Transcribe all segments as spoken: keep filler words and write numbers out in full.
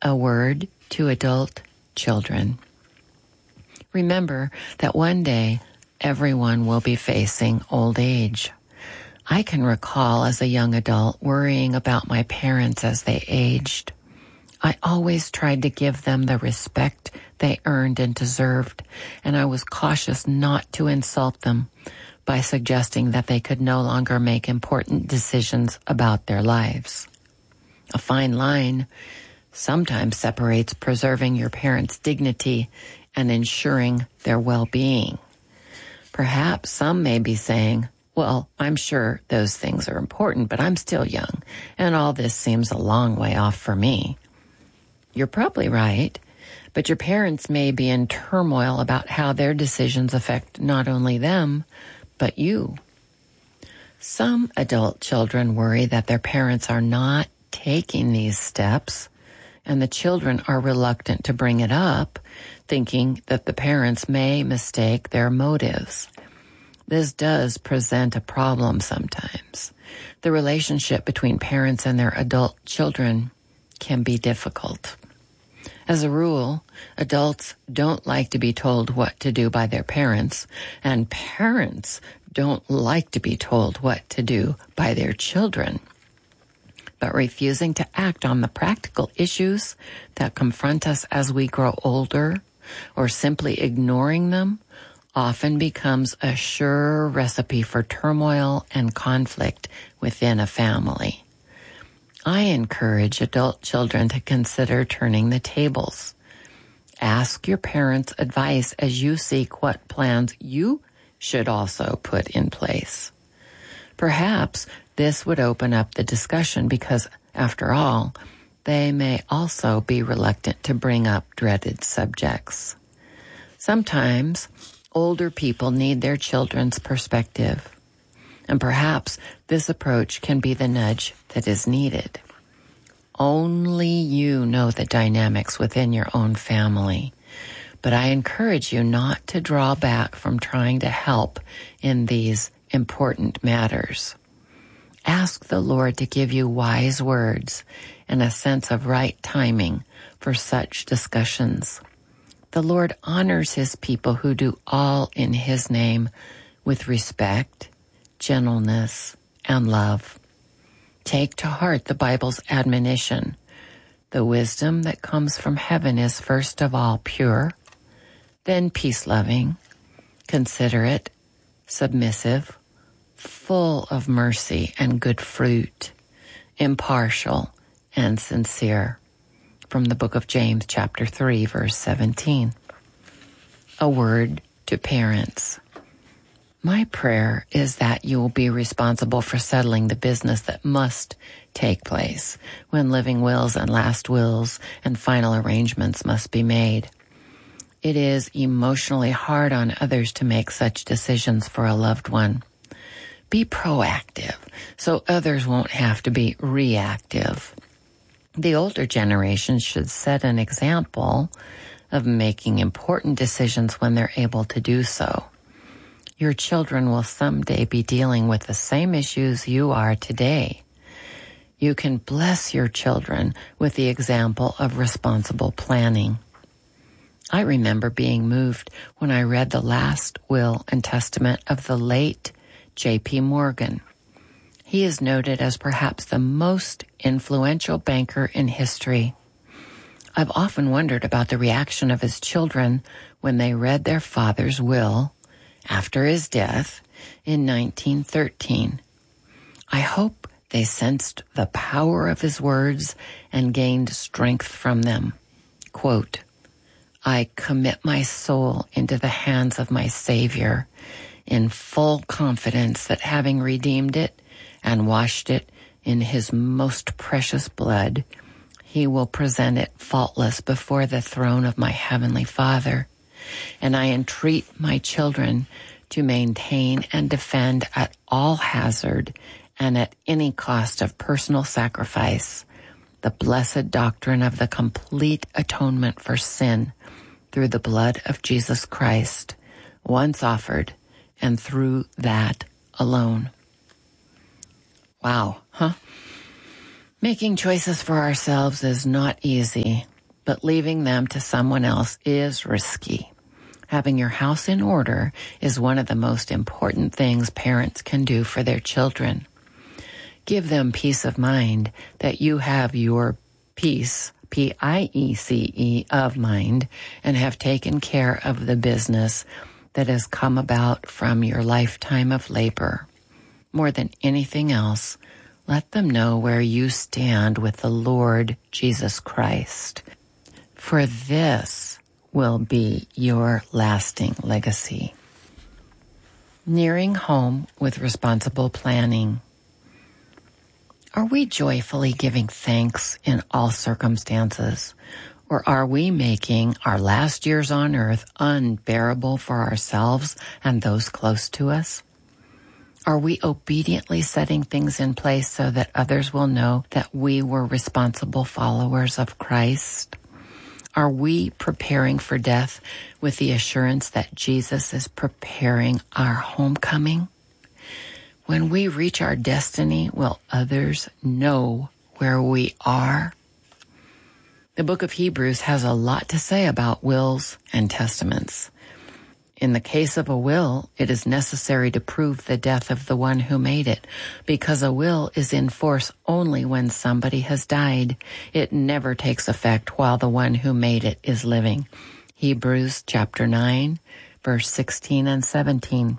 A word to adult children. Remember that one day everyone will be facing old age. I can recall as a young adult worrying about my parents as they aged. I always tried to give them the respect they earned and deserved, and I was cautious not to insult them by suggesting that they could no longer make important decisions about their lives. A fine line sometimes separates preserving your parents' dignity and ensuring their well-being. Perhaps some may be saying, well, I'm sure those things are important, but I'm still young, and all this seems a long way off for me. You're probably right, but your parents may be in turmoil about how their decisions affect not only them, but you. Some adult children worry that their parents are not taking these steps, and the children are reluctant to bring it up, thinking that the parents may mistake their motives. This does present a problem sometimes. The relationship between parents and their adult children can be difficult. As a rule, adults don't like to be told what to do by their parents, and parents don't like to be told what to do by their children. But refusing to act on the practical issues that confront us as we grow older, or simply ignoring them, often becomes a sure recipe for turmoil and conflict within a family. I encourage adult children to consider turning the tables. Ask your parents' advice as you seek what plans you should also put in place. Perhaps this would open up the discussion because, after all, they may also be reluctant to bring up dreaded subjects. Sometimes older people need their children's perspective, and perhaps this approach can be the nudge that is needed. Only you know the dynamics within your own family, but I encourage you not to draw back from trying to help in these important matters. Ask the Lord to give you wise words and a sense of right timing for such discussions. The Lord honors his people who do all in his name with respect, gentleness, and love. Take to heart the Bible's admonition. The wisdom that comes from heaven is first of all pure, then peace-loving, considerate, submissive, full of mercy and good fruit, impartial and sincere. From the book of James, chapter three, verse seventeen. A word to parents. My prayer is that you will be responsible for settling the business that must take place when living wills and last wills and final arrangements must be made. It is emotionally hard on others to make such decisions for a loved one. Be proactive so others won't have to be reactive. The older generation should set an example of making important decisions when they're able to do so. Your children will someday be dealing with the same issues you are today. You can bless your children with the example of responsible planning. I remember being moved when I read the last will and testament of the late J P Morgan. He is noted as perhaps the most influential banker in history. I've often wondered about the reaction of his children when they read their father's will after his death in nineteen thirteen. I hope they sensed the power of his words and gained strength from them. Quote, I commit my soul into the hands of my Savior in full confidence that having redeemed it and washed it in his most precious blood, he will present it faultless before the throne of my heavenly Father. And I entreat my children to maintain and defend at all hazard and at any cost of personal sacrifice the blessed doctrine of the complete atonement for sin through the blood of Jesus Christ, once offered, and through that alone. Wow, huh? Making choices for ourselves is not easy, but leaving them to someone else is risky. Having your house in order is one of the most important things parents can do for their children. Give them peace of mind that you have your peace, P I E C E, of mind, and have taken care of the business that has come about from your lifetime of labor. More than anything else, let them know where you stand with the Lord Jesus Christ. For this will be your lasting legacy. Nearing home with responsible planning. Are we joyfully giving thanks in all circumstances? Or are we making our last years on earth unbearable for ourselves and those close to us? Are we obediently setting things in place so that others will know that we were responsible followers of Christ? Are we preparing for death with the assurance that Jesus is preparing our homecoming? When we reach our destiny, will others know where we are? The book of Hebrews has a lot to say about wills and testaments. In the case of a will, it is necessary to prove the death of the one who made it, because a will is in force only when somebody has died. It never takes effect while the one who made it is living. Hebrews chapter nine, verse sixteen and seventeen.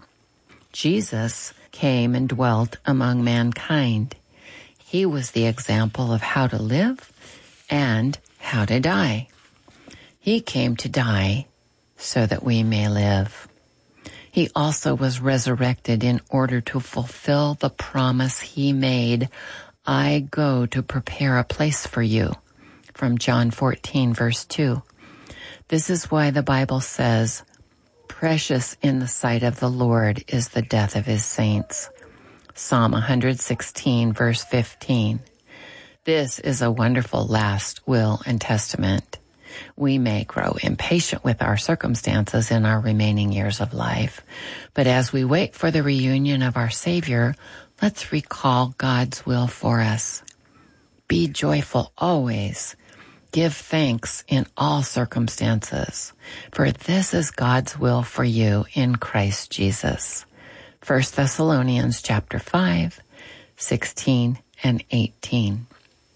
Jesus came and dwelt among mankind. He was the example of how to live and how to die. He came to die so that we may live. He also was resurrected in order to fulfill the promise he made, I go to prepare a place for you, from John fourteen, verse two. This is why the Bible says, precious in the sight of the Lord is the death of his saints. Psalm one sixteen, verse fifteen. This is a wonderful last will and testament. We may grow impatient with our circumstances in our remaining years of life, but as we wait for the reunion of our Savior, let's recall God's will for us. Be joyful always. Give thanks in all circumstances, for this is God's will for you in Christ Jesus. First Thessalonians chapter five, sixteen and eighteen.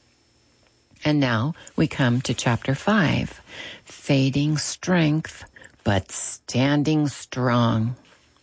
And now we come to chapter five, fading strength, but standing strong.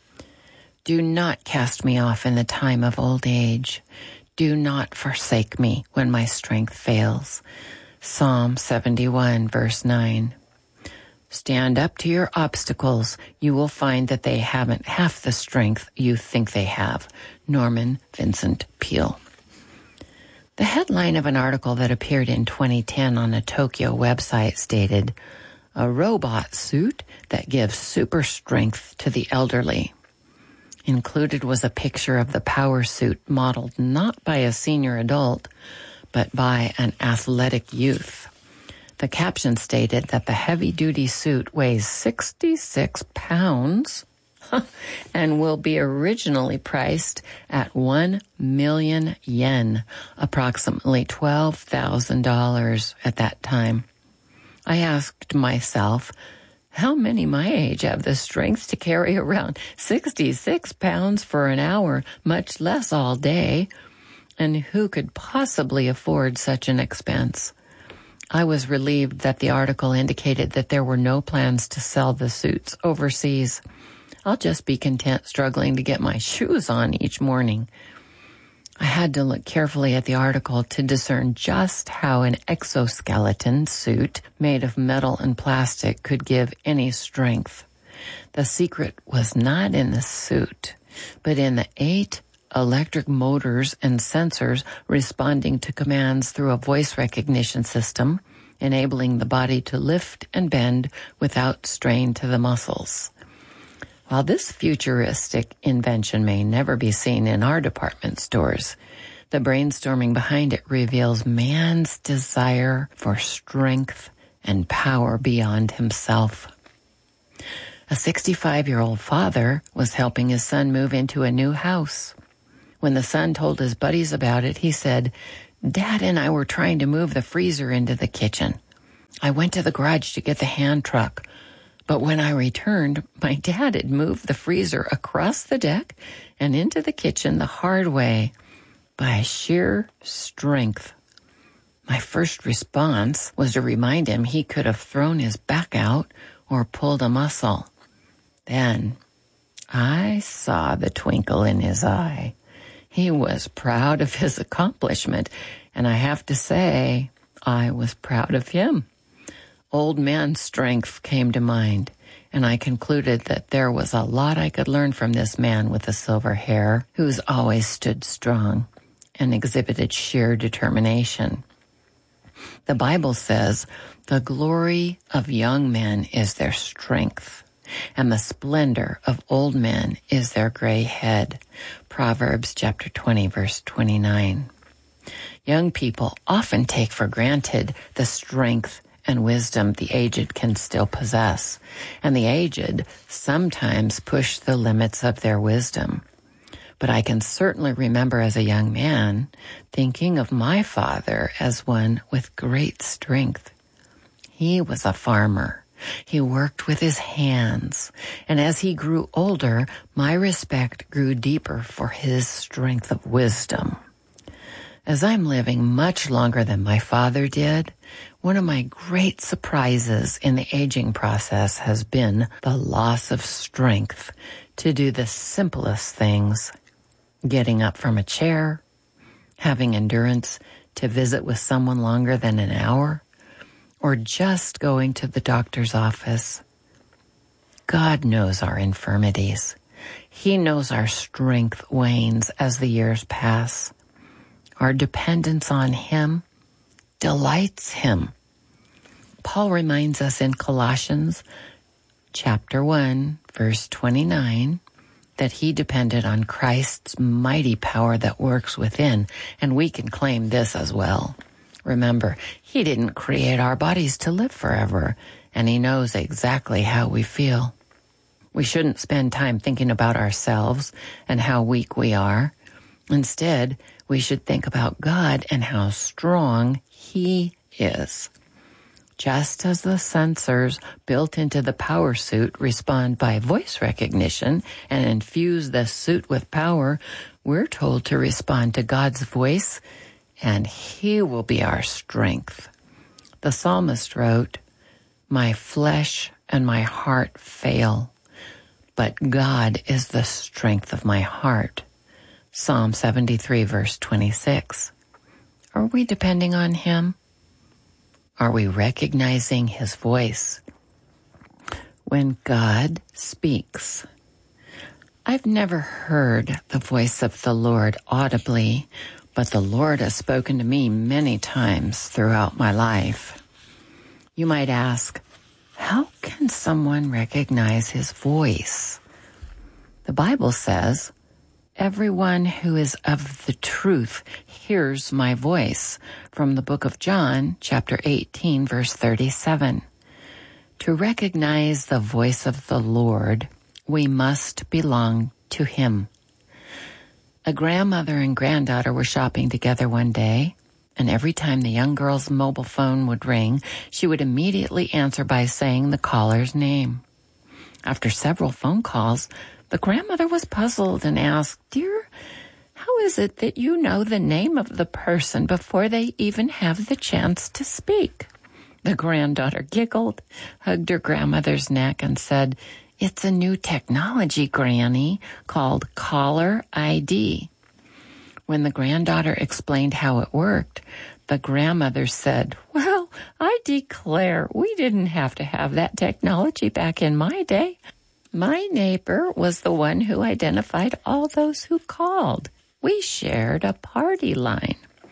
Do not cast me off in the time of old age. Do not forsake me when my strength fails. Psalm seventy-one, verse nine. Stand up to your obstacles. You will find that they haven't half the strength you think they have. Norman Vincent Peale. The headline of an article that appeared in twenty ten on a Tokyo website stated, a robot suit that gives super strength to the elderly. Included was a picture of the power suit modeled not by a senior adult, but by an athletic youth. The caption stated that the heavy-duty suit weighs sixty-six pounds and will be originally priced at one million yen, approximately twelve thousand dollars at that time. I asked myself, how many my age have the strength to carry around sixty-six pounds for an hour, much less all day? And who could possibly afford such an expense? I was relieved that the article indicated that there were no plans to sell the suits overseas. I'll just be content struggling to get my shoes on each morning. I had to look carefully at the article to discern just how an exoskeleton suit made of metal and plastic could give any strength. The secret was not in the suit, but in the eight electric motors and sensors responding to commands through a voice recognition system, enabling the body to lift and bend without strain to the muscles. While this futuristic invention may never be seen in our department stores, the brainstorming behind it reveals man's desire for strength and power beyond himself. A sixty-five-year-old father was helping his son move into a new house. When the son told his buddies about it, he said, Dad and I were trying to move the freezer into the kitchen. I went to the garage to get the hand truck, but when I returned, my dad had moved the freezer across the deck and into the kitchen the hard way by sheer strength. My first response was to remind him he could have thrown his back out or pulled a muscle. Then I saw the twinkle in his eye. He was proud of his accomplishment, and I have to say, I was proud of him. Old man strength came to mind, and I concluded that there was a lot I could learn from this man with the silver hair, who's always stood strong and exhibited sheer determination. The Bible says, the glory of young men is their strength, and the splendor of old men is their gray head. Proverbs chapter twenty, verse twenty-nine. Young people often take for granted the strength and wisdom the aged can still possess, and the aged sometimes push the limits of their wisdom. But I can certainly remember as a young man thinking of my father as one with great strength. He was a farmer. He worked with his hands, and as he grew older, my respect grew deeper for his strength of wisdom. As I'm living much longer than my father did, one of my great surprises in the aging process has been the loss of strength to do the simplest things. Getting up from a chair, having endurance to visit with someone longer than an hour, or just going to the doctor's office. God knows our infirmities. He knows our strength wanes as the years pass. Our dependence on Him delights Him. Paul reminds us in Colossians chapter one, verse twenty-nine, that he depended on Christ's mighty power that works within, and we can claim this as well. Remember, He didn't create our bodies to live forever, and He knows exactly how we feel. We shouldn't spend time thinking about ourselves and how weak we are. Instead, we should think about God and how strong He is. Just as the sensors built into the power suit respond by voice recognition and infuse the suit with power, we're told to respond to God's voice, and He will be our strength. The psalmist wrote, "My flesh and my heart fail, but God is the strength of my heart." Psalm seventy-three, verse twenty-six. Are we depending on Him? Are we recognizing His voice? When God speaks. I've never heard the voice of the Lord audibly, but the Lord has spoken to me many times throughout my life. You might ask, how can someone recognize His voice? The Bible says, "Everyone who is of the truth hears my voice," from the book of John, chapter eighteen, verse thirty-seven. To recognize the voice of the Lord, we must belong to Him. A grandmother and granddaughter were shopping together one day, and every time the young girl's mobile phone would ring, she would immediately answer by saying the caller's name. After several phone calls, the grandmother was puzzled and asked, "Dear, how is it that you know the name of the person before they even have the chance to speak?" The granddaughter giggled, hugged her grandmother's neck, and said, "It's a new technology, Granny, called caller I D." When the granddaughter explained how it worked, the grandmother said, "Well, I declare, we didn't have to have that technology back in my day. My neighbor was the one who identified all those who called. We shared a party line."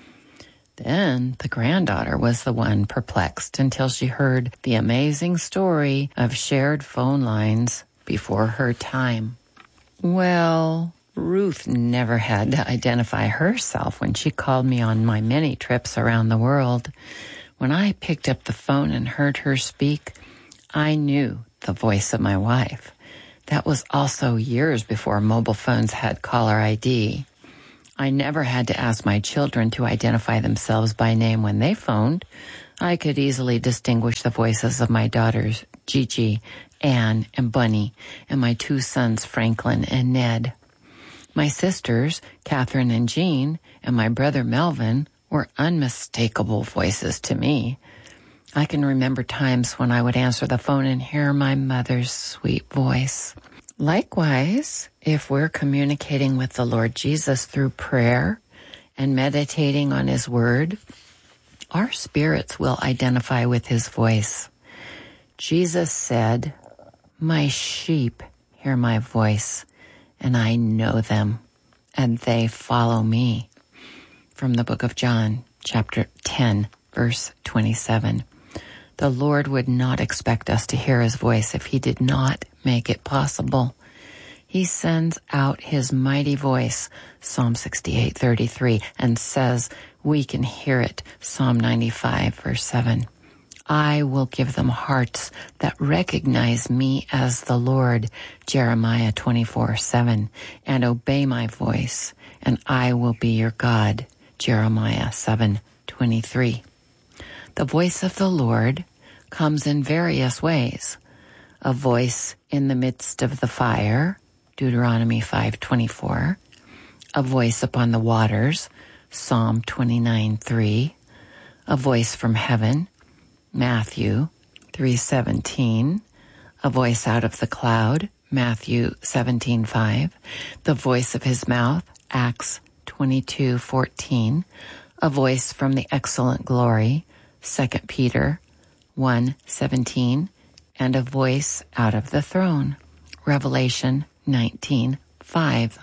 Then the granddaughter was the one perplexed until she heard the amazing story of shared phone lines before her time. Well, Ruth never had to identify herself when she called me on my many trips around the world. When I picked up the phone and heard her speak, I knew the voice of my wife. That was also years before mobile phones had caller I D. I never had to ask my children to identify themselves by name when they phoned. I could easily distinguish the voices of my daughters, Gigi, Anne, and Bunny, and my two sons, Franklin and Ned. My sisters, Catherine and Jean, and my brother Melvin were unmistakable voices to me. I can remember times when I would answer the phone and hear my mother's sweet voice. Likewise, if we're communicating with the Lord Jesus through prayer and meditating on His Word, our spirits will identify with His voice. Jesus said, "My sheep hear my voice, and I know them, and they follow me." From the book of John, chapter ten, verse twenty-seven. The Lord would not expect us to hear His voice if He did not make it possible. He sends out His mighty voice, Psalm sixty-eight thirty-three, and says we can hear it, Psalm ninety-five, verse seven. I will give them hearts that recognize me as the Lord, Jeremiah twenty-four seven, and obey my voice, and I will be your God, Jeremiah seven twenty-three. The voice of the Lord comes in various ways. A voice in the midst of the fire, Deuteronomy five twenty-four. A voice upon the waters, Psalm twenty-nine three. A voice from heaven, Matthew three seventeen. A voice out of the cloud, Matthew seventeen five. The voice of His mouth, Acts twenty-two fourteen. A voice from the excellent glory, Second Peter one seventeen, and a voice out of the throne, Revelation nineteen five.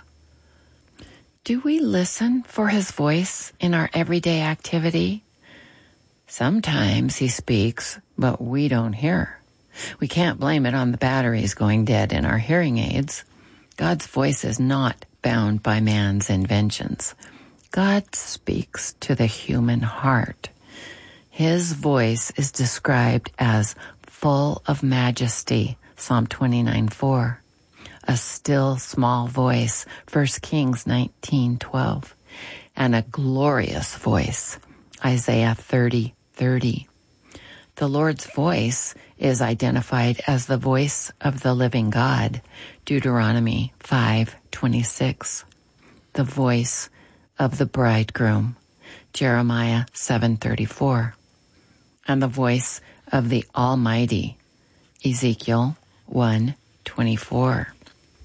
Do we listen for His voice in our everyday activity? Sometimes He speaks, but we don't hear. We can't blame it on the batteries going dead in our hearing aids. God's voice is not bound by man's inventions. God speaks to the human heart. His voice is described as full of majesty, Psalm twenty-nine four. A still small voice, First Kings nineteen twelve. And a glorious voice, Isaiah thirty thirty. The Lord's voice is identified as the voice of the living God, Deuteronomy five twenty-six. The voice of the bridegroom, Jeremiah seven thirty-four. And the voice of the Almighty, Ezekiel one twenty-four.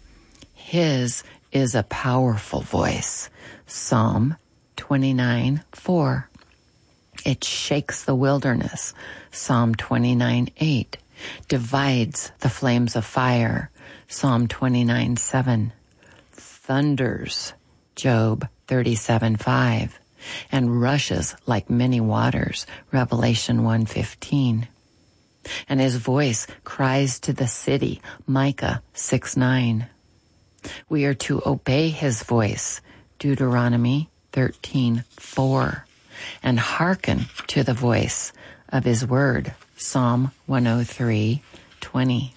His is a powerful voice, Psalm twenty-nine four. It shakes the wilderness, Psalm twenty-nine eight. Divides the flames of fire, Psalm twenty-nine seven. Thunders, Job thirty-seven five. And rushes like many waters, Revelation one fifteen. And His voice cries to the city, Micah six nine. We are to obey His voice, Deuteronomy thirteen four, and hearken to the voice of His word, Psalm one oh three twenty.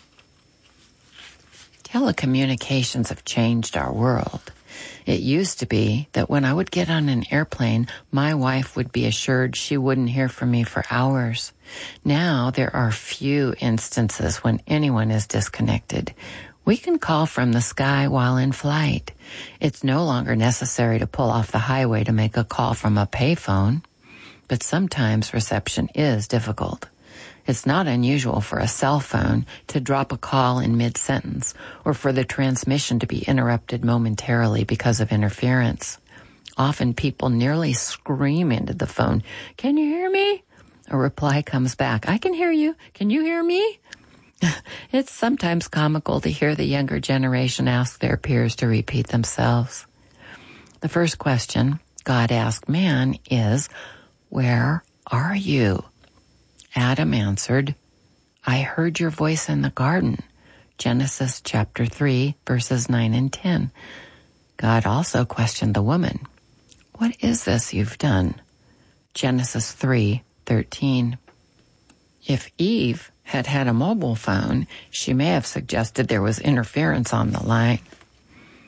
Telecommunications have changed our world. It used to be that when I would get on an airplane, my wife would be assured she wouldn't hear from me for hours. Now there are few instances when anyone is disconnected. We can call from the sky while in flight. It's no longer necessary to pull off the highway to make a call from a payphone. But sometimes reception is difficult. It's not unusual for a cell phone to drop a call in mid-sentence or for the transmission to be interrupted momentarily because of interference. Often people nearly scream into the phone, "Can you hear me?" A reply comes back, "I can hear you. Can you hear me?" It's sometimes comical to hear the younger generation ask their peers to repeat themselves. The first question God asked man is, "Where are you?" Adam answered, "I heard your voice in the garden." Genesis chapter three, verses nine and ten. God also questioned the woman, "What is this you've done?" Genesis three thirteen. If Eve had had a mobile phone, she may have suggested there was interference on the line.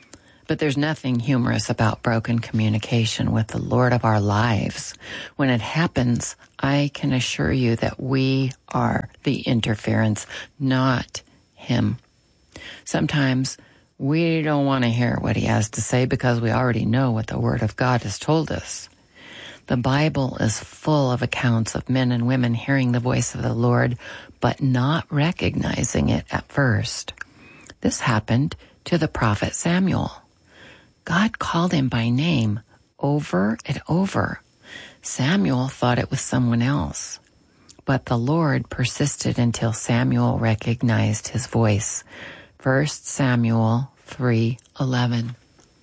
But there's nothing humorous about broken communication with the Lord of our lives. When it happens, I can assure you that we are the interference, not him. Sometimes we don't want to hear what he has to say because we already know what the Word of God has told us. The Bible is full of accounts of men and women hearing the voice of the Lord, but not recognizing it at first. This happened to the prophet Samuel. God called him by name over and over. Samuel thought it was someone else, but the Lord persisted until Samuel recognized his voice. First Samuel three eleven.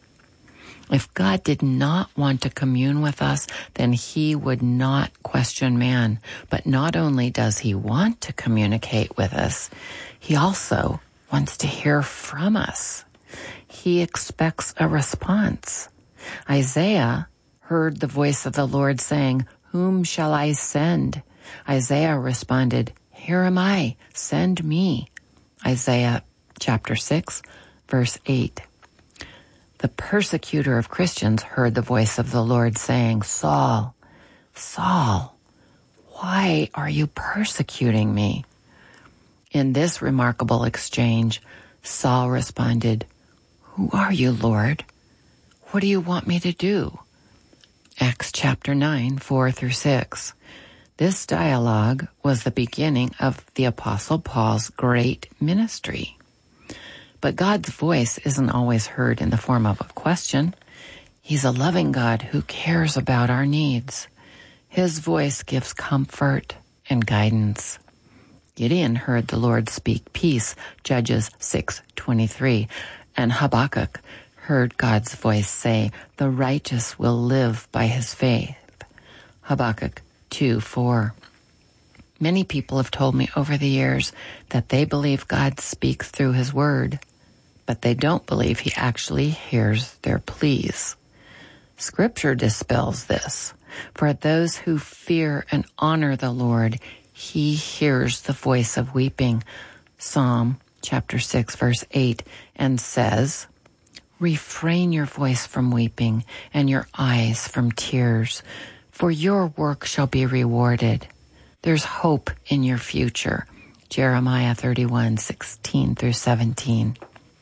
If God did not want to commune with us, then he would not question man. But not only does he want to communicate with us, he also wants to hear from us. He expects a response. Isaiah heard the voice of the Lord saying, "Whom shall I send?" Isaiah responded, "Here am I, send me." Isaiah chapter six, verse eight. The persecutor of Christians heard the voice of the Lord saying, "Saul, Saul, why are you persecuting me?" In this remarkable exchange, Saul responded, "Who are you, Lord? What do you want me to do?" Acts chapter nine, four through six. This dialogue was the beginning of the Apostle Paul's great ministry. But God's voice isn't always heard in the form of a question. He's a loving God who cares about our needs. His voice gives comfort and guidance. Gideon heard the Lord speak peace, Judges six twenty-three, and Habakkuk heard God's voice say, "The righteous will live by his faith," Habakkuk two four. Many people have told me over the years that they believe God speaks through his word, but they don't believe he actually hears their pleas. Scripture dispels this. For those who fear and honor the Lord, he hears the voice of weeping. Psalm chapter six, verse eight, and says, "Refrain your voice from weeping and your eyes from tears, for your work shall be rewarded." There's hope in your future. Jeremiah thirty-one, sixteen through seventeen.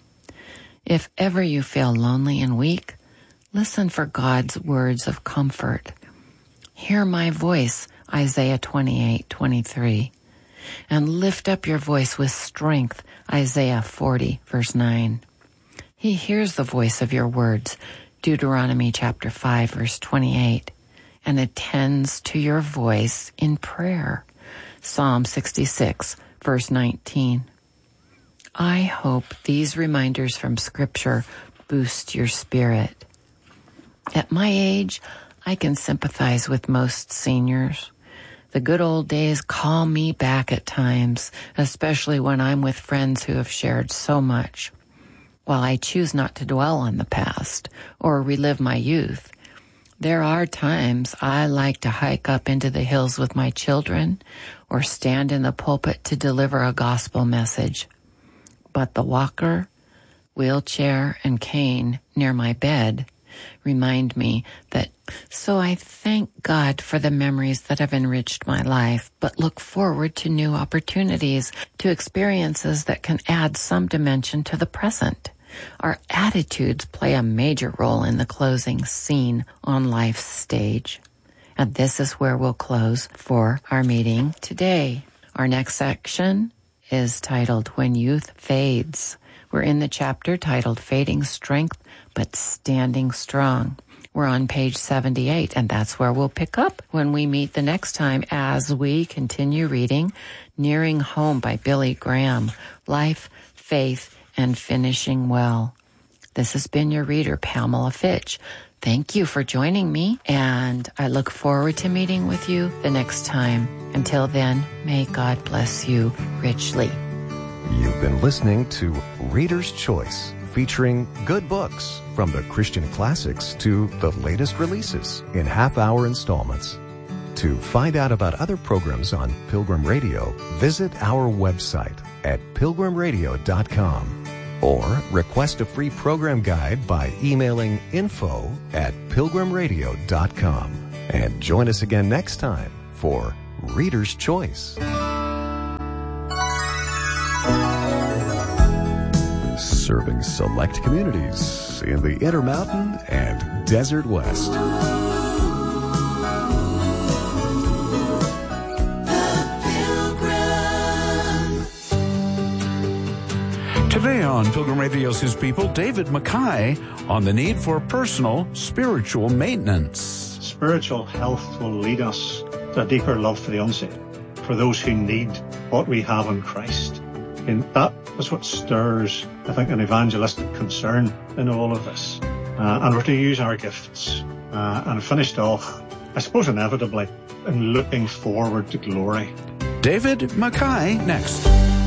If ever you feel lonely and weak, listen for God's words of comfort. Hear my voice, Isaiah twenty-eight, twenty-three. And lift up your voice with strength, Isaiah forty, verse nine. He hears the voice of your words, Deuteronomy chapter five, verse twenty-eight, and attends to your voice in prayer, Psalm sixty-six, verse nineteen. I hope these reminders from Scripture boost your spirit. At my age, I can sympathize with most seniors. The good old days call me back at times, especially when I'm with friends who have shared so much. While I choose not to dwell on the past or relive my youth, there are times I like to hike up into the hills with my children or stand in the pulpit to deliver a gospel message. But the walker, wheelchair, and cane near my bed remind me that so I thank God for the memories that have enriched my life, but look forward to new opportunities, to experiences that can add some dimension to the present. Our attitudes play a major role in the closing scene on life's stage. And this is where we'll close for our meeting today. Our next section is titled When Youth Fades. We're in the chapter titled Fading Strength, but Standing Strong. We're on page seventy-eight, and that's where we'll pick up when we meet the next time as we continue reading Nearing Home by Billy Graham, Life, Faith, and Finishing Well. This has been your reader, Pamela Fitch. Thank you for joining me, and I look forward to meeting with you the next time. Until then, may God bless you richly. You've been listening to Reader's Choice, featuring good books from the Christian classics to the latest releases in half-hour installments. To find out about other programs on Pilgrim Radio, visit our website at pilgrim radio dot com. Or request a free program guide by emailing info at pilgrim radio dot com. And join us again next time for Reader's Choice. Serving select communities in the Intermountain and Desert West. Today on Pilgrim Radio's His People, David Mackay on the need for personal spiritual maintenance. Spiritual health will lead us to a deeper love for the unsaved, for those who need what we have in Christ. And that is what stirs, I think, an evangelistic concern in all of this. Uh, and we're to use our gifts. Uh, and finished off, I suppose inevitably, in looking forward to glory. David Mackay next.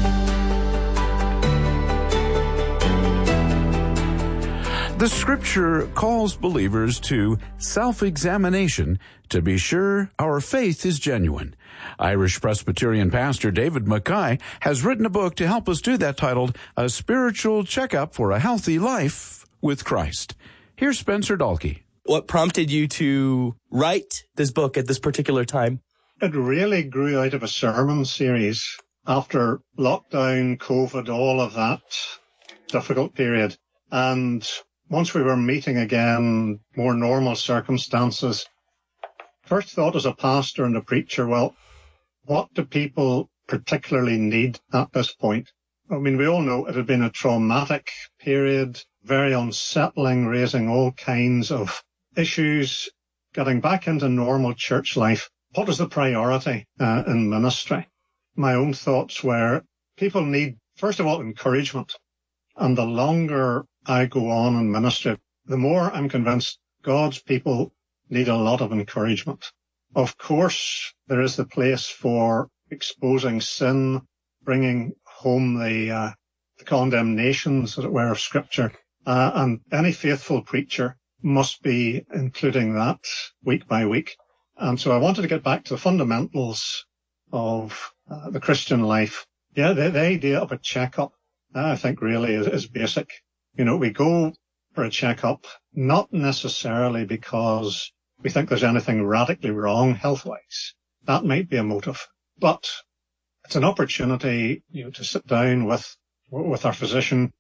The Scripture calls believers to self-examination to be sure our faith is genuine. Irish Presbyterian pastor David Mackay has written a book to help us do that, titled A Spiritual Checkup for a Healthy Life with Christ. Here's Spencer Dalkey. What prompted you to write this book at this particular time? It really grew out of a sermon series after lockdown, COVID, all of that difficult period. And once we were meeting again, more normal circumstances, first thought as a pastor and a preacher, well, what do people particularly need at this point? I mean, we all know it had been a traumatic period, very unsettling, raising all kinds of issues, getting back into normal church life. What is the priority uh, in ministry? My own thoughts were people need, first of all, encouragement. And the longer I go on in ministry, the more I'm convinced God's people need a lot of encouragement. Of course, there is the place for exposing sin, bringing home the, uh, the condemnations, as it were, of Scripture. Uh, and any faithful preacher must be including that week by week. And so I wanted to get back to the fundamentals of uh, the Christian life. Yeah, the, the idea of a checkup, I think really is, is basic. You know, we go for a checkup, not necessarily because we think there's anything radically wrong health-wise. That might be a motive, but it's an opportunity, you know, to sit down with, with our physician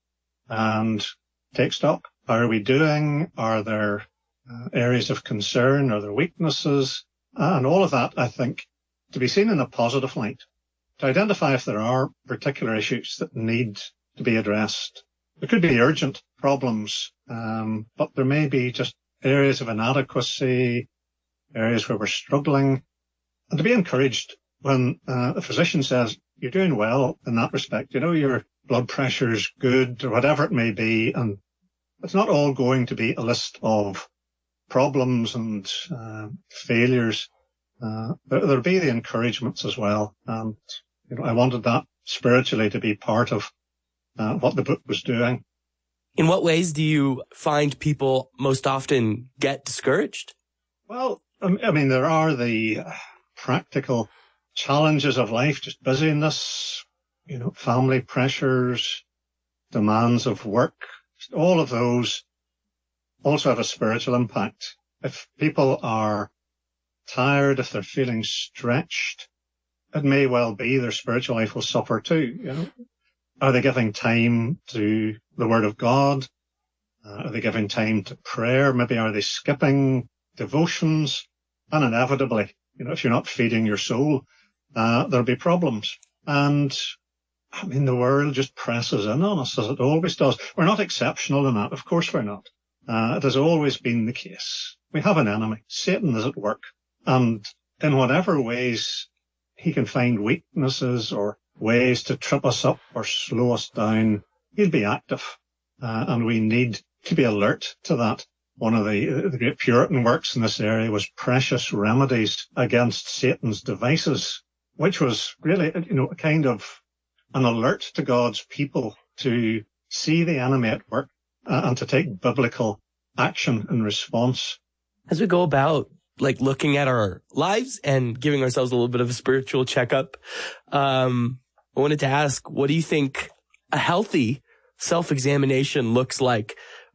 and take stock. How are we doing? Are there uh, areas of concern? Are there weaknesses? And all of that, I think, to be seen in a positive light, to identify if there are particular issues that need to be addressed. There could be urgent problems, um, but there may be just areas of inadequacy, areas where we're struggling, and to be encouraged when uh, the physician says, you're doing well in that respect. You know, your blood pressure's good or whatever it may be, and it's not all going to be a list of problems and uh, failures. Uh, there, there'll be the encouragements as well. And, you know, I wanted that spiritually to be part of uh, what the book was doing. In what ways do you find people most often get discouraged? Well, I mean, there are the practical challenges of life, just busyness, you know, family pressures, demands of work. All of those also have a spiritual impact. If people are tired, if they're feeling stretched, it may well be their spiritual life will suffer too. You know, are they giving time to the Word of God? Uh, are they giving time to prayer? Maybe are they skipping devotions? And inevitably, you know, if you're not feeding your soul, uh, there'll be problems. And I mean, the world just presses in on us as it always does. We're not exceptional in that. Of course we're not. Uh, it has always been the case. We have an enemy. Satan is at work. And in whatever ways he can find weaknesses or ways to trip us up or slow us down, he'll be active. Uh, and we need to be alert to that. One of the, the great Puritan works in this area was Precious Remedies Against Satan's Devices, which was really, you know, a kind of an alert to God's people to see the enemy at work uh, and to take biblical action in response. As we go about like looking at our lives and giving ourselves a little bit of a spiritual checkup, um, I wanted to ask, what do you think a healthy self-examination looks like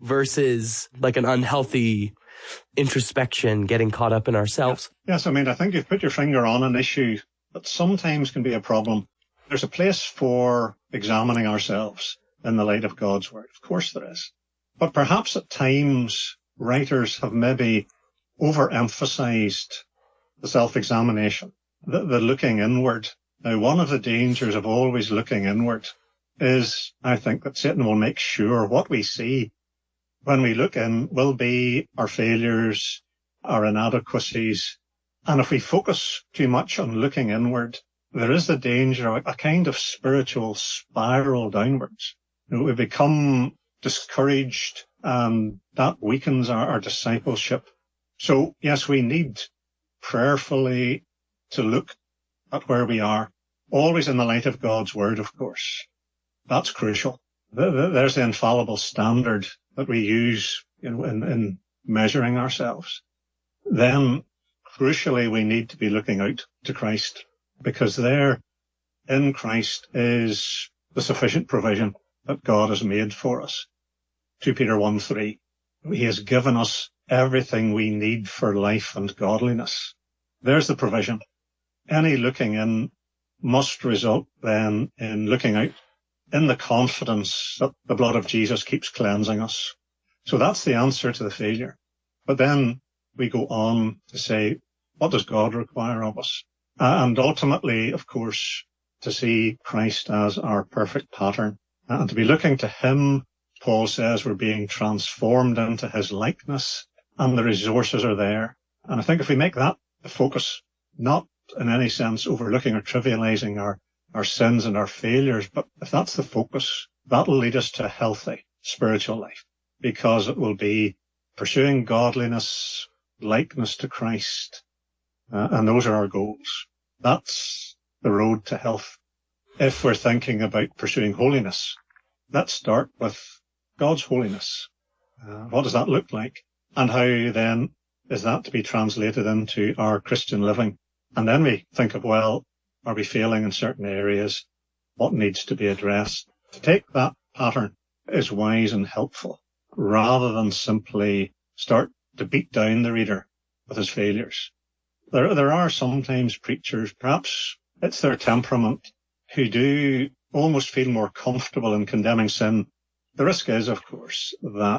versus like an unhealthy introspection, getting caught up in ourselves. Yes, I mean, I think you've put your finger on an issue that sometimes can be a problem. There's a place for examining ourselves in the light of God's word. Of course there is. But perhaps at times writers have maybe overemphasized the self-examination, the, the looking inward. Now, one of the dangers of always looking inward is, I think, that Satan will make sure what we see when we look in will be our failures, our inadequacies. And if we focus too much on looking inward, there is the danger of a kind of spiritual spiral downwards. You know, we become discouraged, and that weakens our, our discipleship. So, yes, we need prayerfully to look at where we are, always in the light of God's word, of course. That's crucial. There's the infallible standard that we use in, in, in measuring ourselves. Then, crucially, we need to be looking out to Christ, because there in Christ is the sufficient provision that God has made for us. Second Peter one three. He has given us everything we need for life and godliness. There's the provision. Any looking in must result then in looking out in the confidence that the blood of Jesus keeps cleansing us. So that's the answer to the failure. But then we go on to say, what does God require of us? Uh, and ultimately, of course, to see Christ as our perfect pattern, uh, and to be looking to him. Paul says we're being transformed into his likeness, and the resources are there. And I think if we make that the focus, not in any sense overlooking or trivializing our, our sins and our failures, but if that's the focus, that'll lead us to a healthy spiritual life, because it will be pursuing godliness, likeness to Christ, uh, and those are our goals. That's the road to health. If we're thinking about pursuing holiness, let's start with God's holiness. Uh, what does that look like? And how then is that to be translated into our Christian living? And then we think of, well, are we failing in certain areas? What needs to be addressed? To take that pattern is wise and helpful, rather than simply start to beat down the reader with his failures. There, there are sometimes preachers, perhaps it's their temperament, who do almost feel more comfortable in condemning sin. The risk is, of course, that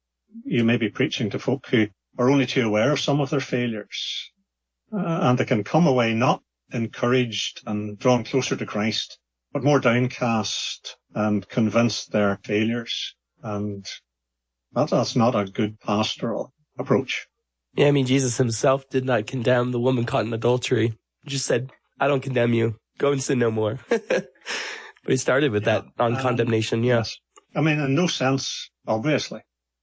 you may be preaching to folk who are only too aware of some of their failures, uh, and they can come away not encouraged and drawn closer to Christ, but more downcast and convinced their failures. And that, that's not a good pastoral approach. Yeah, I mean, Jesus himself did not condemn the woman caught in adultery. He just said, I don't condemn you. Go and sin no more. But he started with yeah, that on condemnation, yeah. Yes. I mean, in no sense, obviously,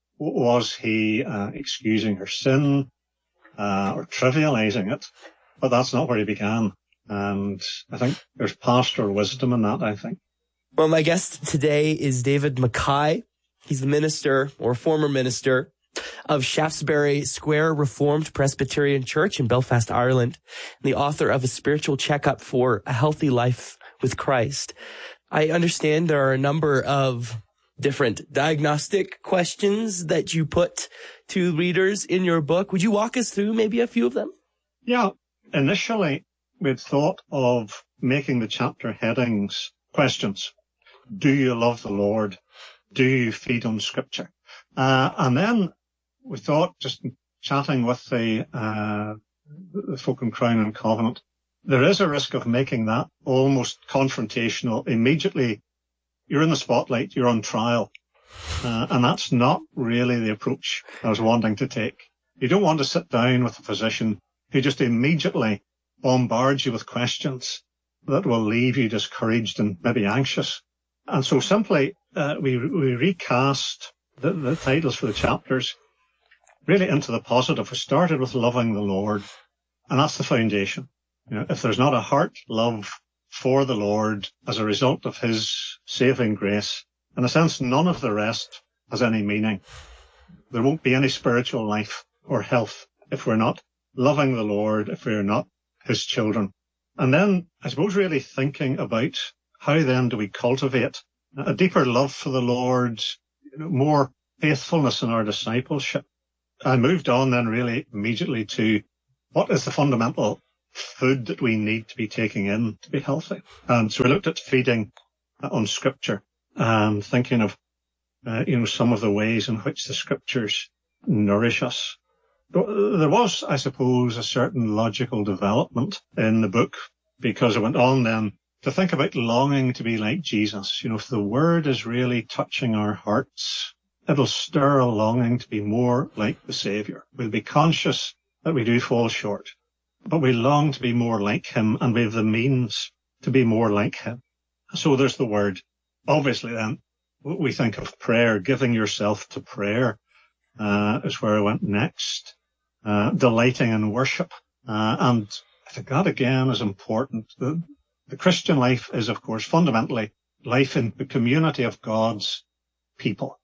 was he uh, excusing her sin uh, or trivializing it, but that's not where he began. And I think there's pastoral wisdom in that, I think. Well, my guest today is David Mackay. He's the minister, or former minister, of Shaftesbury Square Reformed Presbyterian Church in Belfast, Ireland, and the author of A Spiritual Checkup for a Healthy Life with Christ. I understand there are a number of different diagnostic questions that you put to readers in your book. Would you walk us through maybe a few of them? Yeah. Initially, we'd thought of making the chapter headings questions. Do you love the Lord? Do you feed on Scripture? Uh, and then we thought, just chatting with the, uh, the folk in Crown and Covenant, there is a risk of making that almost confrontational. Immediately, you're in the spotlight, you're on trial. Uh, and that's not really the approach I was wanting to take. You don't want to sit down with a physician who just immediately bombards you with questions that will leave you discouraged and maybe anxious. And so simply, uh, we, we recast the, the titles for the chapters really into the positive. We started with loving the Lord, and that's the foundation. You know, if there's not a heart love for the Lord as a result of his saving grace, in a sense, none of the rest has any meaning. There won't be any spiritual life or health if we're not loving the Lord, if we're not his children. And then, I suppose, really thinking about how then do we cultivate a deeper love for the Lord, you know, more faithfulness in our discipleship. I moved on then really immediately to what is the fundamental food that we need to be taking in to be healthy. And so we looked at feeding on Scripture and thinking of, uh, you know, some of the ways in which the Scriptures nourish us. There was, I suppose, a certain logical development in the book because I went on then to think about longing to be like Jesus. You know, if the Word is really touching our hearts, it'll stir a longing to be more like the Saviour. We'll be conscious that we do fall short, but we long to be more like Him, and we have the means to be more like Him. So there's the Word. Obviously then, we think of prayer, giving yourself to prayer, uh, is where I went next. Uh, delighting in worship. Uh, and I think that again is important. The, the Christian life is, of course, fundamentally life in the community of God's people.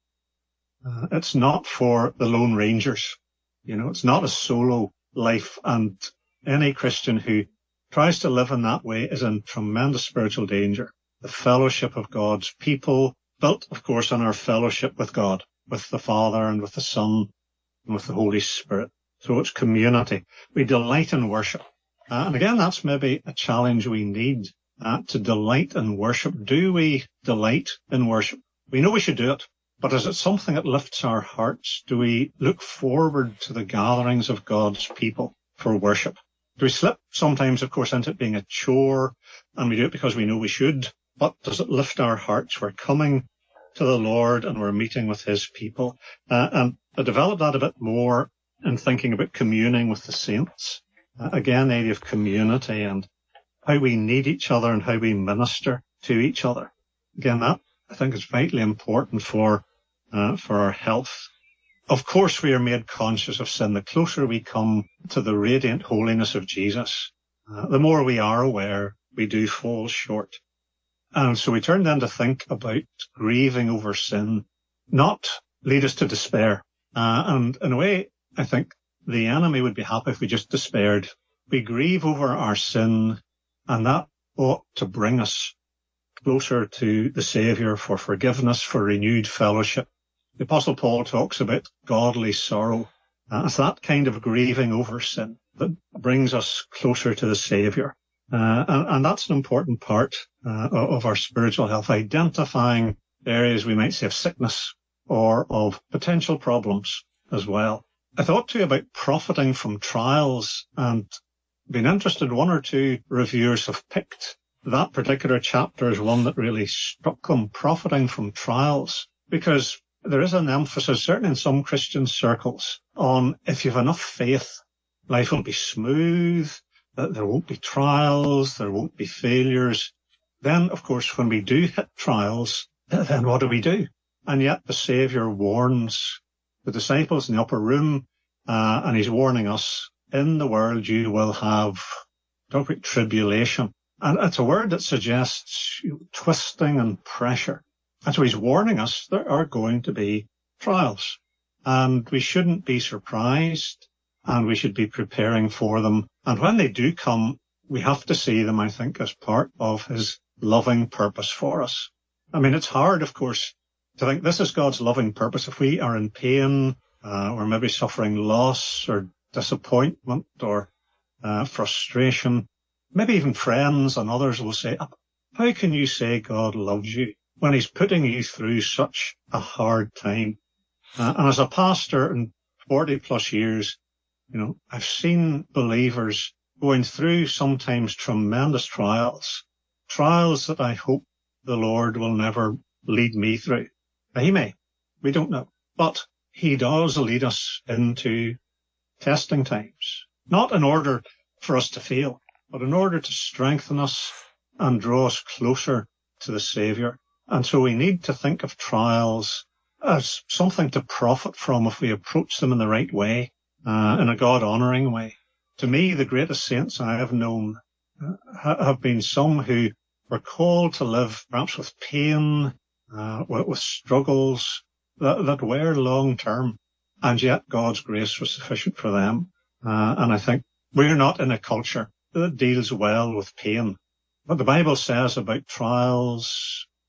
Uh, it's not for the Lone Rangers. You know, it's not a solo life, and any Christian who tries to live in that way is in tremendous spiritual danger. The fellowship of God's people, built, of course, on our fellowship with God, with the Father and with the Son and with the Holy Spirit. So it's community. We delight in worship. Uh, and again, that's maybe a challenge we need, uh, to delight in worship. Do we delight in worship? We know we should do it, but is it something that lifts our hearts? Do we look forward to the gatherings of God's people for worship? Do we slip sometimes, of course, into it being a chore, and we do it because we know we should, but does it lift our hearts? We're coming to the Lord and we're meeting with His people. Uh, and I developed that a bit more in thinking about communing with the saints. Uh, again, the idea of community and how we need each other and how we minister to each other. Again, that I think is vitally important for uh, for our health. Of course, we are made conscious of sin. The closer we come to the radiant holiness of Jesus, uh, the more we are aware we do fall short. And so we turn then to think about grieving over sin, not lead us to despair. Uh, and in a way, I think the enemy would be happy if we just despaired. We grieve over our sin, and that ought to bring us closer to the Saviour for forgiveness, for renewed fellowship. The Apostle Paul talks about godly sorrow. Uh, it's that kind of grieving over sin that brings us closer to the Saviour. Uh, and, and that's an important part uh, of our spiritual health, identifying areas we might say of sickness or of potential problems as well. I thought too about profiting from trials, and been interested. One or two reviewers have picked that particular chapter as one that really struck them, profiting from trials, because there is an emphasis, certainly in some Christian circles, on if you have enough faith, life will be smooth, that there won't be trials, there won't be failures. Then, of course, when we do hit trials, then what do we do? And yet the Saviour warns the disciples in the upper room, uh, and He's warning us, in the world you will have, talk about tribulation. And it's a word that suggests you know, twisting and pressure. And so He's warning us there are going to be trials. And we shouldn't be surprised, and we should be preparing for them. And when they do come, we have to see them, I think, as part of His loving purpose for us. I mean, it's hard, of course, to think this is God's loving purpose. If we are in pain, uh, or maybe suffering loss or disappointment or uh, frustration, maybe even friends and others will say, how can you say God loves you when He's putting you through such a hard time? Uh, and as a pastor in forty plus years, you know, I've seen believers going through sometimes tremendous trials, trials that I hope the Lord will never lead me through. He may. We don't know. But He does lead us into testing times, not in order for us to fail, but in order to strengthen us and draw us closer to the Saviour. And so we need to think of trials as something to profit from if we approach them in the right way, uh, in a God-honouring way. To me, the greatest saints I have known uh, have been some who were called to live perhaps with pain, uh, with, with struggles that, that were long-term, and yet God's grace was sufficient for them. Uh, and I think we're not in a culture that deals well with pain. What the Bible says about trials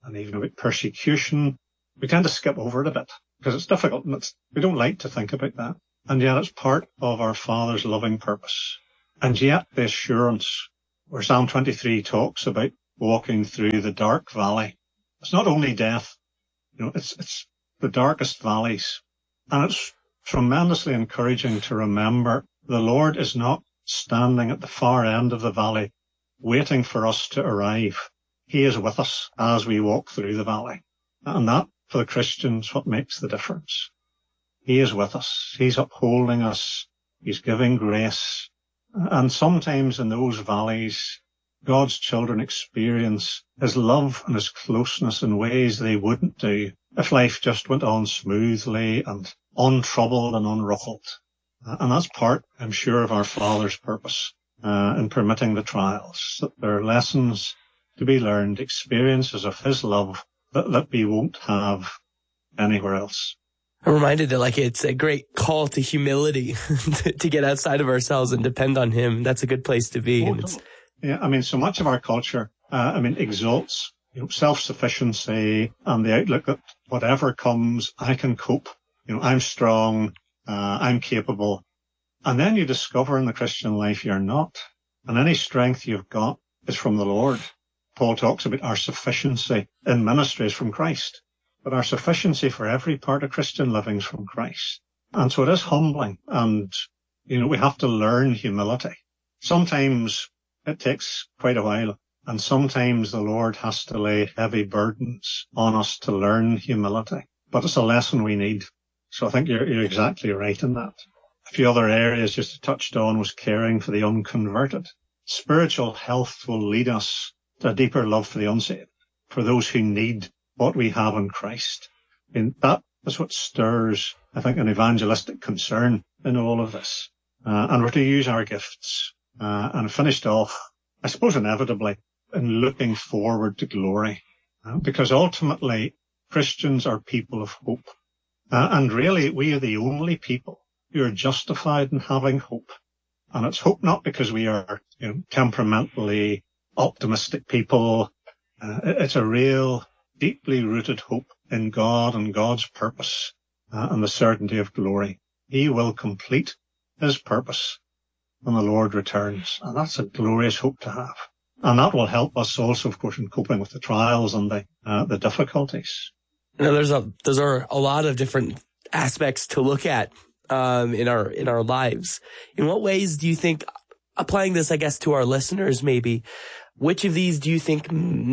and even about persecution, we tend to skip over it a bit because it's difficult and it's, we don't like to think about that. And yet it's part of our Father's loving purpose. And yet the assurance where Psalm twenty-three talks about walking through the dark valley. It's not only death, you know, it's, it's the darkest valleys. And it's tremendously encouraging to remember the Lord is not standing at the far end of the valley waiting for us to arrive. He is with us as we walk through the valley. And that, for the Christians, what makes the difference. He is with us. He's upholding us. He's giving grace. And sometimes in those valleys, God's children experience his love and his closeness in ways they wouldn't do if life just went on smoothly and untroubled and unruffled. And that's part, I'm sure, of our Father's purpose uh, in permitting the trials, that there are lessons to be learned, experiences of his love that, that we won't have anywhere else. I'm reminded that like it's a great call to humility to, to get outside of ourselves and depend on him. That's a good place to be. Oh, and it's, yeah, I mean, so much of our culture, uh, I mean, exalts you know, self-sufficiency and the outlook that whatever comes, I can cope. You know, I'm strong, uh, I'm capable. And then you discover in the Christian life you're not. And any strength you've got is from the Lord. Paul talks about our sufficiency in ministry is from Christ. But our sufficiency for every part of Christian living is from Christ. And so it is humbling. And, you know, we have to learn humility. Sometimes it takes quite a while. And sometimes the Lord has to lay heavy burdens on us to learn humility. But it's a lesson we need. So I think you're, you're exactly right in that. A few other areas just touched on was caring for the unconverted. Spiritual health will lead us to a deeper love for the unsaved, for those who need what we have in Christ. And that is what stirs, I think, an evangelistic concern in all of this. Uh, and we're to use our gifts. Uh, and finished off, I suppose inevitably, in looking forward to glory. Uh, because ultimately, Christians are people of hope. Uh, and really, we are the only people who are justified in having hope. And it's hope not because we are you know, temperamentally optimistic people. Uh, it's a real, deeply rooted hope in God and God's purpose uh, and the certainty of glory. He will complete his purpose when the Lord returns. And that's a glorious hope to have. And that will help us also, of course, in coping with the trials and the, uh, the difficulties. Now, there's a, there's are a lot of different aspects to look at, um, in our, in our lives. In what ways do you think, applying this, I guess, to our listeners, maybe, which of these do you think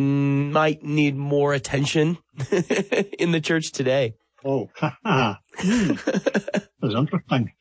m- might need more attention in the church today? Oh, ha hmm. That's interesting.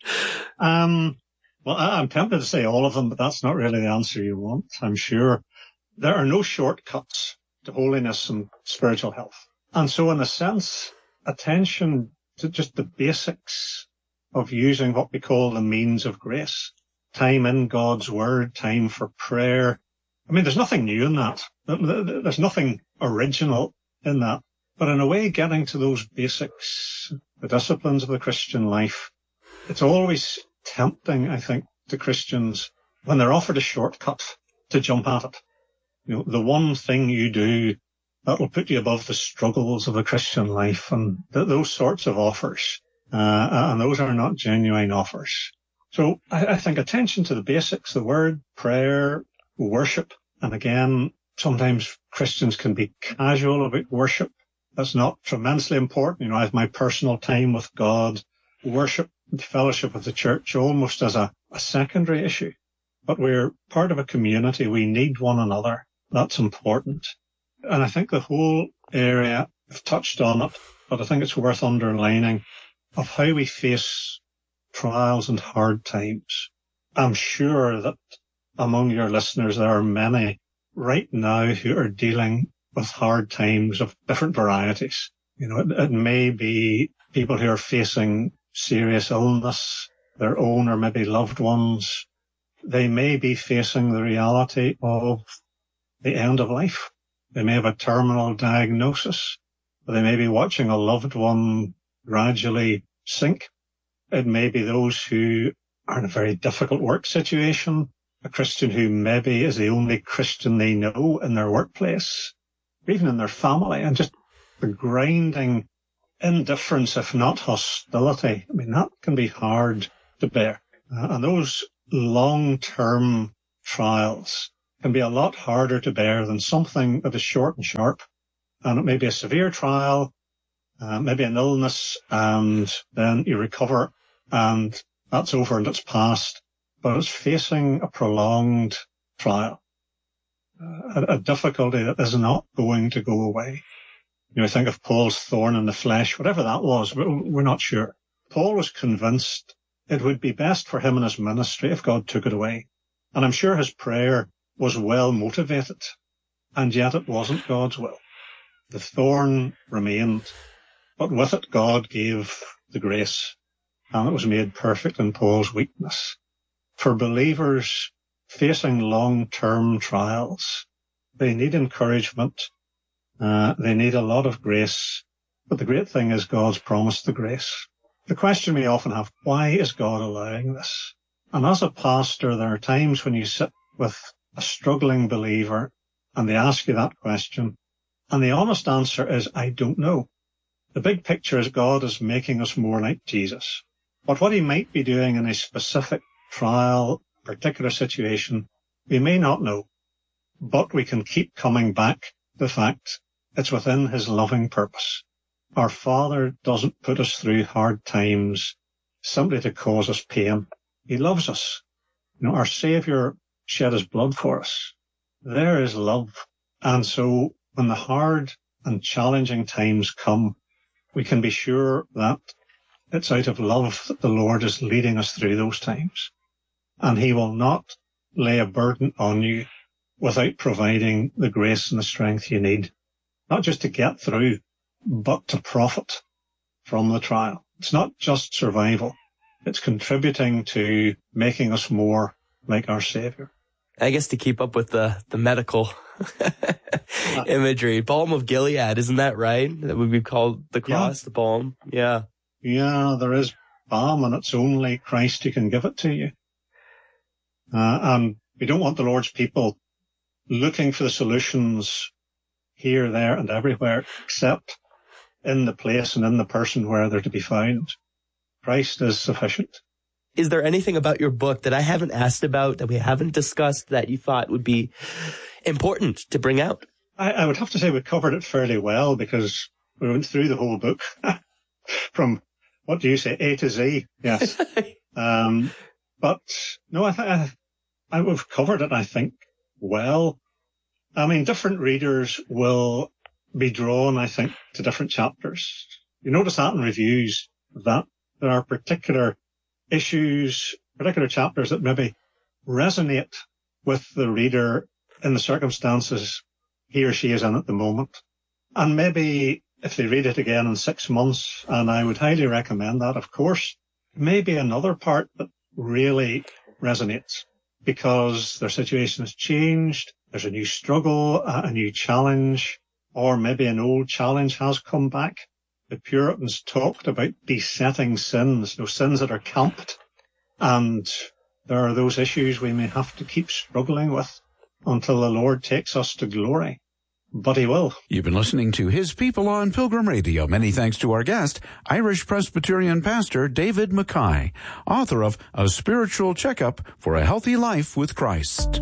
Um, well, I, I'm tempted to say all of them, but that's not really the answer you want, I'm sure. There are no shortcuts to holiness and spiritual health. And so in a sense, attention to just the basics of using what we call the means of grace. Time in God's word, time for prayer. I mean, there's nothing new in that. There's nothing original in that. But in a way, getting to those basics, the disciplines of the Christian life, it's always tempting, I think, to Christians when they're offered a shortcut to jump at it. You know, the one thing you do that will put you above the struggles of the Christian life and th- those sorts of offers. Uh, and those are not genuine offers. So I, I think attention to the basics, the word, prayer, worship. And again, sometimes Christians can be casual about worship. That's not tremendously important. You know, I have my personal time with God, worship, and fellowship with the church almost as a, a secondary issue. But we're part of a community. We need one another. That's important. And I think the whole area, I've touched on it, but I think it's worth underlining, of how we face trials and hard times. I'm sure that among your listeners, there are many right now who are dealing with hard times of different varieties. You know, it, it may be people who are facing serious illness, their own or maybe loved ones. They may be facing the reality of the end of life. They may have a terminal diagnosis. Or they may be watching a loved one gradually sink. It may be those who are in a very difficult work situation, a Christian who maybe is the only Christian they know in their workplace. or even in their family, and just the grinding indifference, if not hostility. I mean, that can be hard to bear. Uh, and those long-term trials can be a lot harder to bear than something that is short and sharp. And it may be a severe trial, uh, maybe an illness, and then you recover, and that's over and it's past. But it's facing a prolonged trial, uh, a, a difficulty that is not going to go away. You know, think of Paul's thorn in the flesh, whatever that was, we're not sure. Paul was convinced it would be best for him and his ministry if God took it away. And I'm sure his prayer was well motivated, and yet it wasn't God's will. The thorn remained, but with it God gave the grace, and it was made perfect in Paul's weakness. For believers facing long-term trials, they need encouragement, uh, they need a lot of grace, but the great thing is God's promised the grace. The question we often have, why is God allowing this? And as a pastor, there are times when you sit with a struggling believer and they ask you that question, and the honest answer is, I don't know. The big picture is God is making us more like Jesus. But what he might be doing in a specific trial, particular situation, we may not know. But we can keep coming back to the fact it's within his loving purpose. Our Father doesn't put us through hard times simply to cause us pain. He loves us. You know, our Saviour shed his blood for us. There is love. And so when the hard and challenging times come, we can be sure that it's out of love that the Lord is leading us through those times. And he will not lay a burden on you without providing the grace and the strength you need, not just to get through, but to profit from the trial. It's not just survival. It's contributing to making us more like our Saviour. I guess to keep up with the, the medical imagery, balm of Gilead, isn't that right? That would be called the cross, yeah. The balm. Yeah. Yeah, there is balm, and it's only Christ who can give it to you. Uh, and we don't want the Lord's people looking for the solutions here, there, and everywhere, except in the place and in the person where they're to be found. Christ is sufficient. Is there anything about your book that I haven't asked about, that we haven't discussed, that you thought would be important to bring out? I, I would have to say we covered it fairly well, because we went through the whole book from, what do you say, A to Z? Yes. um, but no, I, th- I, I we've covered it, I think, well. I mean, different readers will be drawn, I think, to different chapters. You notice that in reviews, that there are particular issues, particular chapters that maybe resonate with the reader in the circumstances he or she is in at the moment. And maybe if they read it again in six months, and I would highly recommend that, of course, maybe another part that really resonates because their situation has changed, there's a new struggle, a new challenge, or maybe an old challenge has come back. The Puritans talked about besetting sins, those sins that are camped. And there are those issues we may have to keep struggling with until the Lord takes us to glory. But he will. You've been listening to His People on Pilgrim Radio. Many thanks to our guest, Irish Presbyterian pastor David Mackay, author of A Spiritual Checkup for a Healthy Life with Christ.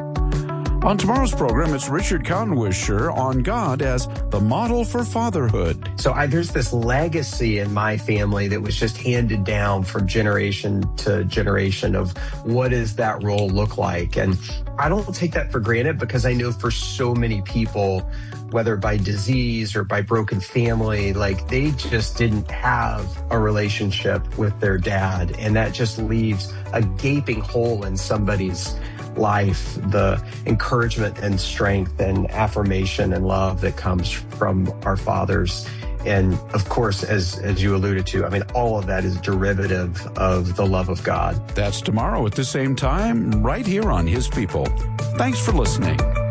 On tomorrow's program, it's Richard Conwisher on God as the model for fatherhood. So I, there's this legacy in my family that was just handed down from generation to generation of what does that role look like? And I don't take that for granted, because I know for so many people, whether by disease or by broken family, like they just didn't have a relationship with their dad. And that just leaves a gaping hole in somebody's life, the encouragement and strength and affirmation and love that comes from our fathers. And of course, as as you alluded to, I mean, all of that is derivative of the love of God. That's tomorrow at the same time, right here on His People. Thanks for listening.